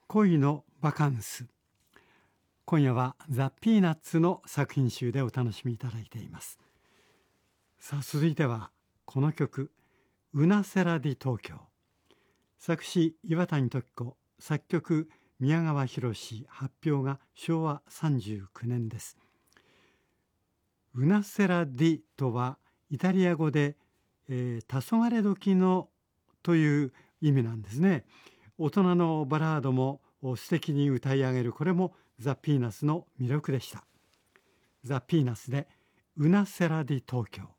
恋のバカンス。今夜はザ・ピーナッツの作品集でお楽しみいただいています。さあ、続いてはこの曲、ウナセラ・ディ東京。作詞岩谷時子、作曲宮川博、発表が昭和39年です。ウナセラ・ディとはイタリア語で、黄昏時のという意味なんですね。大人のバラードも素敵に歌い上げる、これもザ・ピーナッツの魅力でした。ザ・ピーナッツでウナセラ・ディ東京。